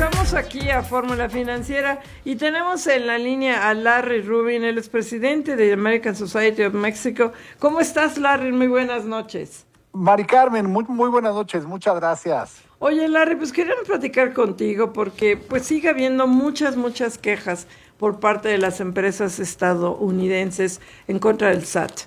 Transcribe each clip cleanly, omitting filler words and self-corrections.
Regresamos aquí a Fórmula Financiera y tenemos en la línea a Larry Rubin, él es presidente de American Society of Mexico. ¿Cómo estás, Larry? Muy buenas noches. Mari Carmen, muy buenas noches, muchas gracias. Oye, Larry, pues queríamos platicar contigo porque pues sigue habiendo muchas quejas por parte de las empresas estadounidenses en contra del SAT.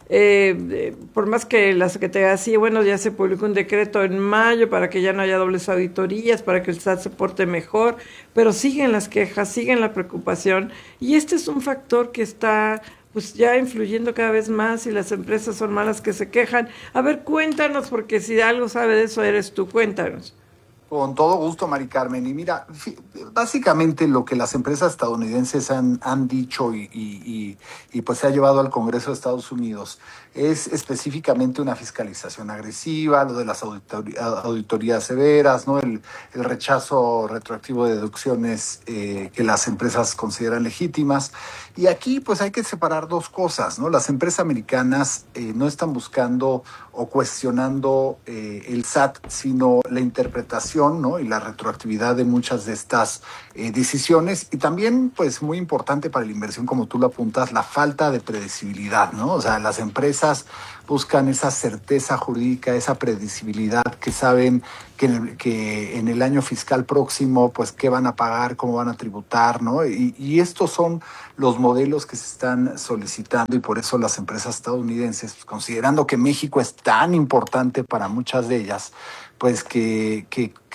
Por más que la Secretaría de Hacienda, bueno, ya se publicó un decreto en mayo para que ya no haya dobles auditorías, para que el SAT se porte mejor, pero siguen las quejas, siguen la preocupación, y este es un factor que está pues ya influyendo cada vez más y las empresas son malas que se quejan. A ver, cuéntanos, porque si algo sabe de eso eres tú, cuéntanos. Con todo gusto, Mari Carmen. Y mira, básicamente lo que las empresas estadounidenses han dicho y pues se ha llevado al Congreso de Estados Unidos es específicamente una fiscalización agresiva, lo de las auditorías severas, ¿no? El rechazo retroactivo de deducciones que las empresas consideran legítimas. Y aquí pues hay que separar dos cosas, ¿no? Las empresas americanas no están buscando o cuestionando el SAT, sino la interpretación, ¿no? Y la retroactividad de muchas de estas decisiones. Y también, pues, muy importante para la inversión, como tú lo apuntas, la falta de predecibilidad, ¿no? O sea, las empresas buscan esa certeza jurídica, esa predecibilidad, que saben que en el año fiscal próximo, pues, qué van a pagar, cómo van a tributar, ¿no? Y estos son los modelos que se están solicitando, y por eso las empresas estadounidenses, pues, considerando que México es tan importante para muchas de ellas, pues que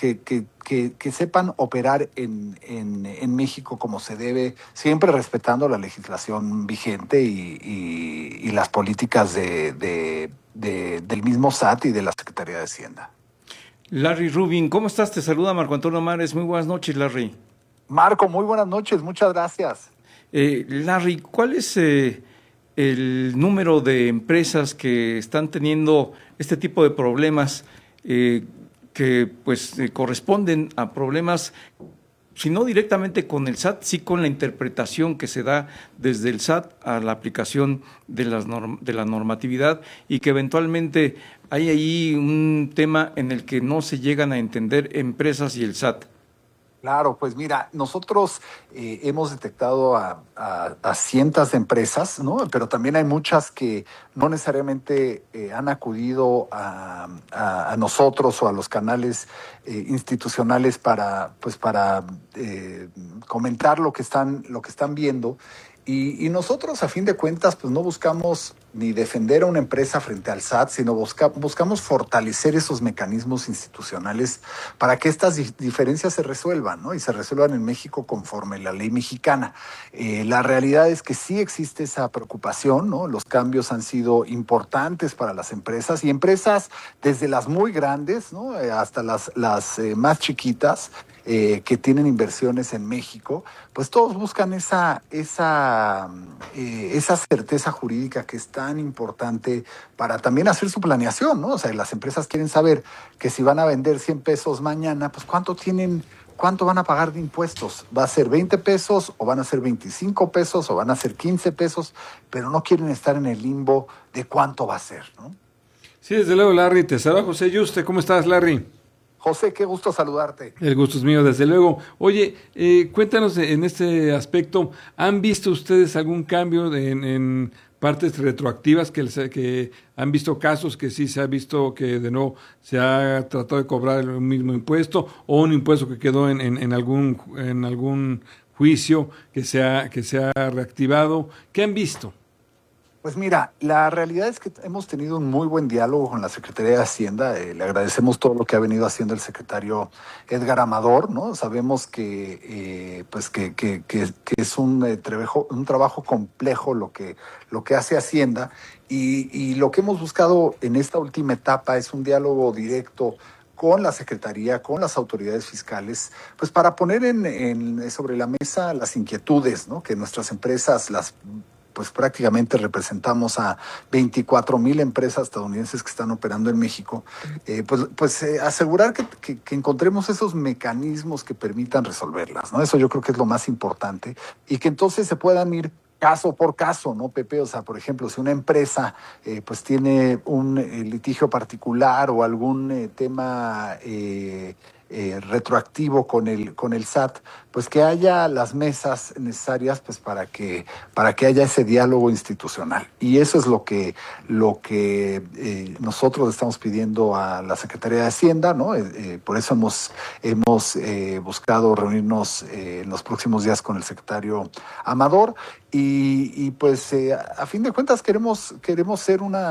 sepan operar en México como se debe, siempre respetando la legislación vigente y las políticas del mismo SAT y de la Secretaría de Hacienda. Larry Rubin, ¿cómo estás? Te saluda Marco Antonio Mares. Muy buenas noches, Larry. Marco, muy buenas noches, muchas gracias. Larry, ¿cuál es el número de empresas que están teniendo este tipo de problemas que pues corresponden a problemas, si no directamente con el SAT, sí con la interpretación que se da desde el SAT a la aplicación de la normatividad, y que eventualmente hay ahí un tema en el que no se llegan a entender empresas y el SAT? Claro, pues mira, nosotros hemos detectado a cientos de empresas, ¿no? Pero también hay muchas que no necesariamente han acudido a nosotros o a los canales institucionales para comentar lo que están viendo. Y nosotros, a fin de cuentas, pues no buscamos ni defender a una empresa frente al SAT, sino buscamos fortalecer esos mecanismos institucionales para que estas diferencias se resuelvan, ¿no? Y se resuelvan en México conforme la ley mexicana. La realidad es que sí existe esa preocupación, ¿no? Los cambios han sido importantes para las empresas, y empresas desde las muy grandes, ¿no? Hasta las más chiquitas, que tienen inversiones en México, pues todos buscan esa certeza jurídica que es tan importante para también hacer su planeación, ¿no? O sea, las empresas quieren saber que si van a vender 100 pesos mañana, pues ¿cuánto van a pagar de impuestos? ¿Va a ser 20 pesos o van a ser 25 pesos o van a ser 15 pesos? Pero no quieren estar en el limbo de cuánto va a ser, ¿no? Sí, desde luego, Larry. Te saluda José Yuste. ¿Cómo estás, Larry? José, qué gusto saludarte. El gusto es mío, desde luego. Oye, cuéntanos en este aspecto, ¿han visto ustedes algún cambio en partes retroactivas que han visto casos que sí se ha visto que de nuevo se ha tratado de cobrar el mismo impuesto, o un impuesto que quedó en algún juicio que se ha reactivado? ¿Qué han visto? Pues mira, la realidad es que hemos tenido un muy buen diálogo con la Secretaría de Hacienda. Le agradecemos todo lo que ha venido haciendo el secretario Edgar Amador, ¿no? Sabemos que es un trabajo complejo lo que hace Hacienda, y lo que hemos buscado en esta última etapa es un diálogo directo con la Secretaría, con las autoridades fiscales, pues para poner sobre la mesa las inquietudes, ¿no? Que nuestras empresas pues prácticamente representamos a 24,000 empresas estadounidenses que están operando en México, asegurar que encontremos esos mecanismos que permitan resolverlas, ¿no? Eso yo creo que es lo más importante, y que entonces se puedan ir caso por caso, ¿no, Pepe? O sea, por ejemplo, si una empresa pues tiene un litigio particular o algún tema retroactivo con el SAT, pues que haya las mesas necesarias pues para que haya ese diálogo institucional. Y eso es lo que nosotros estamos pidiendo a la Secretaría de Hacienda, ¿no? Por eso hemos buscado reunirnos en los próximos días con el secretario Amador y pues a fin de cuentas queremos ser un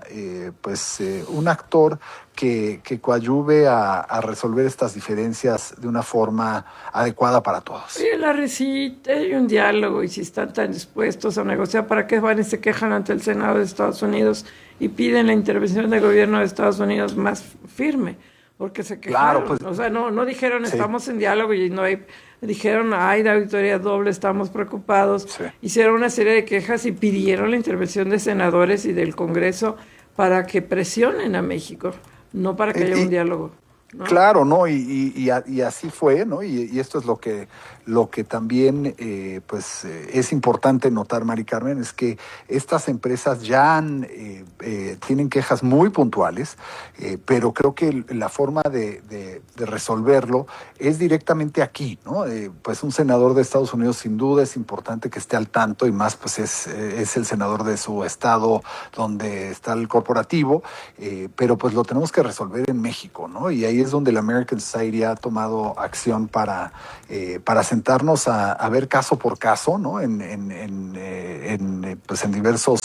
actor que coadyuve a resolver estas diferencias de una forma adecuada para todos. Oye, Larry, si hay un diálogo y si están tan dispuestos a negociar, ¿para qué van y se quejan ante el Senado de Estados Unidos y piden la intervención del gobierno de Estados Unidos más firme? Porque se quejaron. Claro, pues, o sea, no dijeron sí. Estamos en diálogo y no hay... Dijeron, hay de auditoría doble, estamos preocupados. Sí. Hicieron una serie de quejas y pidieron la intervención de senadores y del Congreso para que presionen a México, no para que haya un diálogo, ¿no? Claro, ¿no? Y así fue, ¿no? Y esto es lo que también es importante notar, Mari Carmen, es que estas empresas ya tienen quejas muy puntuales, pero creo que la forma de resolverlo es directamente aquí, ¿no? Pues un senador de Estados Unidos sin duda es importante que esté al tanto y más pues es el senador de su estado donde está el corporativo, pero pues lo tenemos que resolver en México, ¿no? Y ahí es donde la American Society ha tomado acción para sentarnos a ver caso por caso, ¿no? En diversos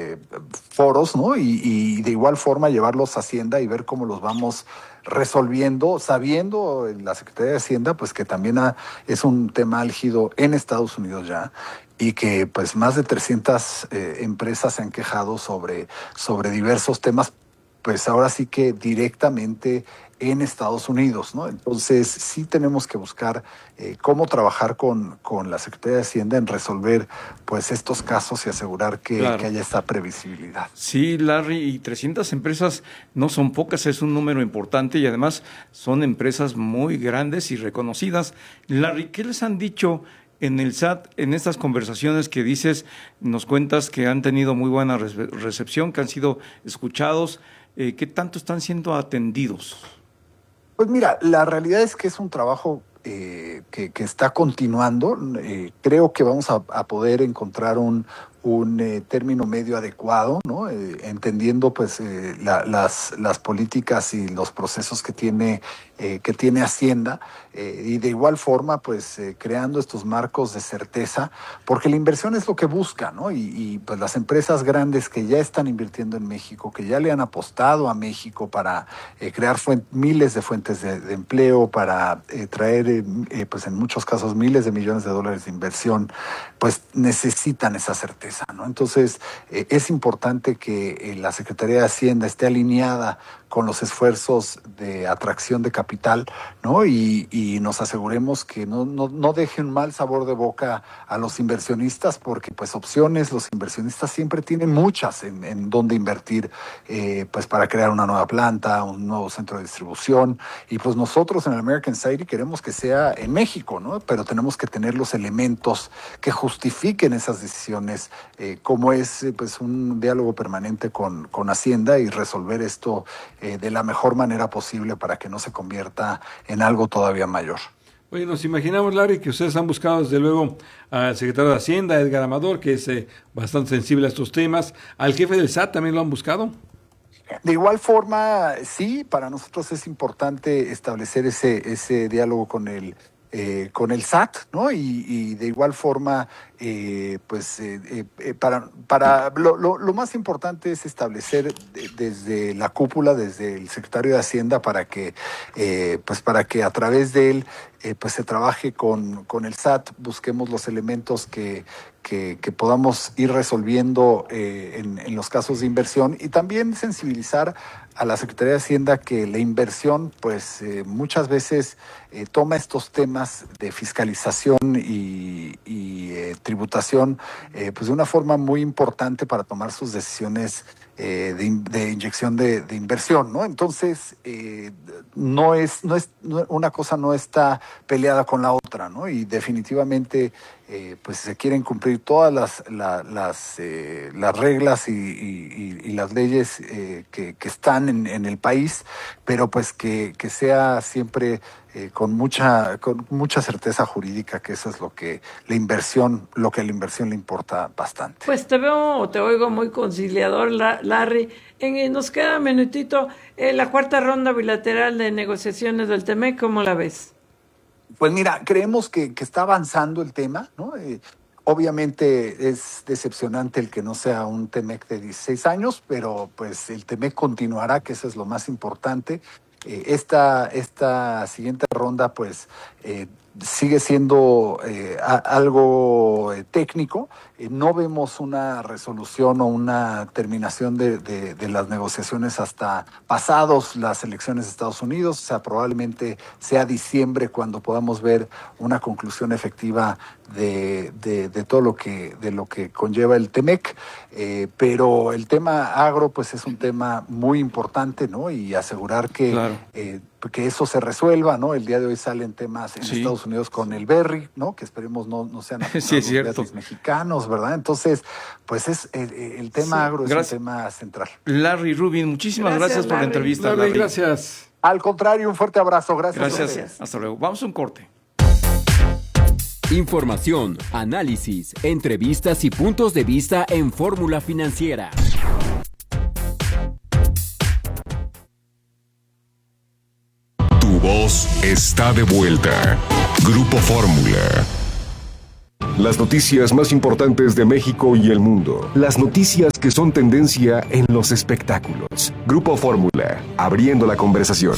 foros, ¿no? Y de igual forma llevarlos a Hacienda y ver cómo los vamos resolviendo, sabiendo la Secretaría de Hacienda, pues que también es un tema álgido en Estados Unidos ya, y que pues más de 300 empresas se han quejado sobre diversos temas, pues ahora sí que directamente en Estados Unidos, ¿no? Entonces sí tenemos que buscar cómo trabajar con la Secretaría de Hacienda en resolver pues estos casos y asegurar que haya esta previsibilidad. Sí, Larry, y 300 empresas no son pocas, es un número importante y además son empresas muy grandes y reconocidas. Larry, ¿qué les han dicho en el SAT en estas conversaciones que dices, nos cuentas que han tenido muy buena recepción, que han sido escuchados? ¿Qué tanto están siendo atendidos? Pues mira, la realidad es que es un trabajo que está continuando. Creo que vamos a poder encontrar un término medio adecuado, ¿no? Entendiendo pues las políticas y los procesos que tiene Hacienda, y de igual forma pues creando estos marcos de certeza, porque la inversión es lo que busca, ¿no? Y pues las empresas grandes que ya están invirtiendo en México, que ya le han apostado a México para crear miles de fuentes de empleo, para traer pues en muchos casos miles de millones de dólares de inversión, pues necesitan esa certeza, ¿no? Entonces es importante que la Secretaría de Hacienda esté alineada con los esfuerzos de atracción de capital, ¿no? Y nos aseguremos que no deje un mal sabor de boca a los inversionistas, porque pues opciones los inversionistas siempre tienen muchas en dónde invertir, pues para crear una nueva planta, un nuevo centro de distribución, y pues nosotros en el American Society queremos que sea en México, ¿no? Pero tenemos que tener los elementos que justifiquen esas decisiones, como es pues un diálogo permanente con Hacienda y resolver esto de la mejor manera posible para que no se convierta en algo todavía mayor. Oye, nos imaginamos, Larry, que ustedes han buscado desde luego al secretario de Hacienda, Edgar Amador, que es bastante sensible a estos temas. ¿Al jefe del SAT también lo han buscado? De igual forma, sí, para nosotros es importante establecer ese diálogo con el SAT, ¿no? Y de igual forma, lo más importante es establecer desde la cúpula, desde el secretario de Hacienda, para que a través de él pues se trabaje con el SAT, busquemos los elementos que podamos ir resolviendo en los casos de inversión, y también sensibilizar a la Secretaría de Hacienda que la inversión pues muchas veces toma estos temas de fiscalización y tributación pues de una forma muy importante para tomar sus decisiones de inyección de inversión, ¿no? Entonces, una cosa no está peleada con la otra, ¿no? Y definitivamente, pues se quieren cumplir todas las reglas y las leyes que están en el país, pero pues que sea siempre con mucha certeza jurídica, que eso es lo que a la inversión le importa bastante. Pues te oigo muy conciliador, Larry. Nos queda un minutito. La cuarta ronda bilateral de negociaciones del TEMEC, ¿cómo la ves? Pues mira, creemos que está avanzando el tema, ¿no? Obviamente es decepcionante el que no sea un TEMEC de 16 años, pero pues el TEMEC continuará, que eso es lo más importante. Esta siguiente ronda pues sigue siendo algo técnico. No vemos una resolución o una terminación de las negociaciones hasta pasados las elecciones de Estados Unidos. O sea, probablemente sea diciembre cuando podamos ver una conclusión efectiva de todo lo que conlleva el TEMEC. Pero el tema agro pues es un tema muy importante, ¿no? Y asegurar que, claro, que eso se resuelva, ¿no? El día de hoy salen temas en sí, Estados Unidos con el berry, ¿no? Que esperemos no sean sí, es cierto, los mexicanos, ¿verdad? Entonces, pues es el tema agro es un tema central. Larry Rubin, muchísimas gracias por la entrevista. Larry, gracias. Al contrario, un fuerte abrazo. Gracias. Hasta luego. Vamos a un corte. Información, análisis, entrevistas y puntos de vista en Fórmula Financiera. Tu voz está de vuelta. Grupo Fórmula. Las noticias más importantes de México y el mundo. Las noticias que son tendencia en los espectáculos. Grupo Fórmula, abriendo la conversación.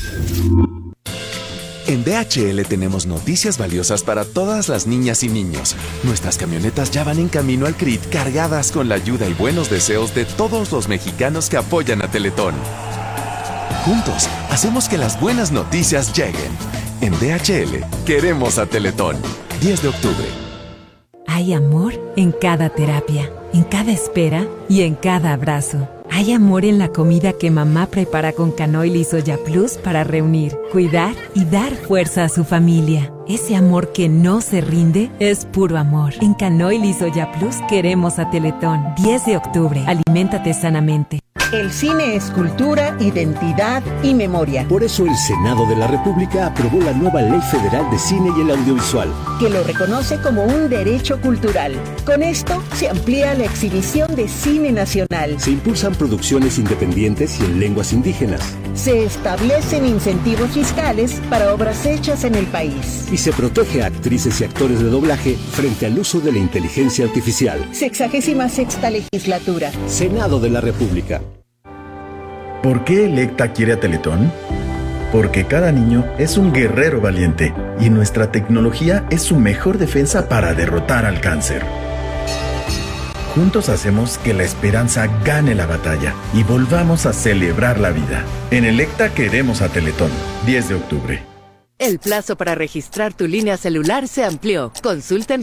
En DHL tenemos noticias valiosas para todas las niñas y niños. Nuestras camionetas ya van en camino al CRIT cargadas con la ayuda y buenos deseos de todos los mexicanos que apoyan a Teletón. Juntos, hacemos que las buenas noticias lleguen. En DHL, queremos a Teletón. 10 de octubre. Hay amor en cada terapia, en cada espera y en cada abrazo. Hay amor en la comida que mamá prepara con Canoil y Soya Plus para reunir, cuidar y dar fuerza a su familia. Ese amor que no se rinde es puro amor. En Canoil y Soya Plus queremos a Teletón. 10 de octubre. Aliméntate sanamente. El cine es cultura, identidad y memoria. Por eso el Senado de la República aprobó la nueva Ley Federal de Cine y el Audiovisual, que lo reconoce como un derecho cultural. Con esto se amplía la exhibición de cine nacional. Se impulsan producciones independientes y en lenguas indígenas. Se establecen incentivos fiscales para obras hechas en el país. Y se protege a actrices y actores de doblaje frente al uso de la inteligencia artificial. 66ª legislatura. Senado de la República. ¿Por qué Electa quiere a Teletón? Porque cada niño es un guerrero valiente y nuestra tecnología es su mejor defensa para derrotar al cáncer. Juntos hacemos que la esperanza gane la batalla y volvamos a celebrar la vida. En Electa queremos a Teletón. 10 de octubre. El plazo para registrar tu línea celular se amplió. Consulta en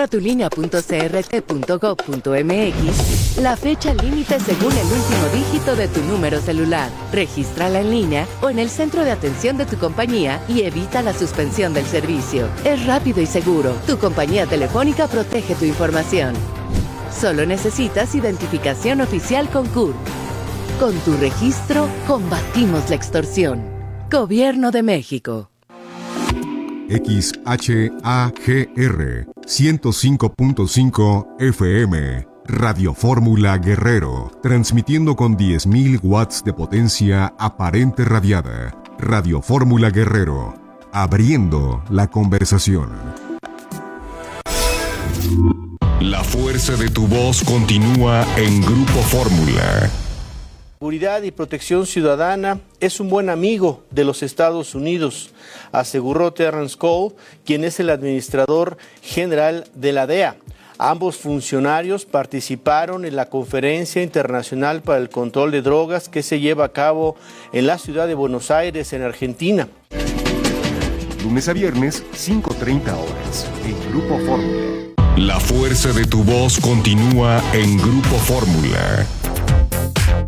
registratulinea.crt.gov.mx la fecha límite según el último dígito de tu número celular. Regístrala en línea o en el centro de atención de tu compañía y evita la suspensión del servicio. Es rápido y seguro. Tu compañía telefónica protege tu información. Solo necesitas identificación oficial con CURP. Con tu registro, combatimos la extorsión. Gobierno de México. XHAGR 105.5 FM, Radio Fórmula Guerrero, transmitiendo con 10.000 watts de potencia aparente radiada. Radio Fórmula Guerrero, abriendo la conversación. La fuerza de tu voz continúa en Grupo Fórmula. Seguridad y protección ciudadana es un buen amigo de los Estados Unidos, aseguró Terrence Cole, quien es el administrador general de la DEA. Ambos funcionarios participaron en la Conferencia Internacional para el Control de Drogas que se lleva a cabo en la ciudad de Buenos Aires, en Argentina. Lunes a viernes, 5:30 horas, en Grupo Fórmula. La fuerza de tu voz continúa en Grupo Fórmula.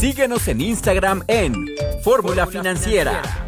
Síguenos en Instagram en Fórmula Financiera.